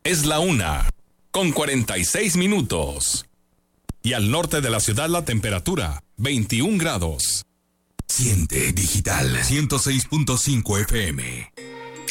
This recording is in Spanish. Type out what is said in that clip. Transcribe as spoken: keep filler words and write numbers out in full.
Es la una, con cuarenta y seis minutos. Y al norte de la ciudad la temperatura, veintiún grados. Siente Digital ciento seis punto cinco F M.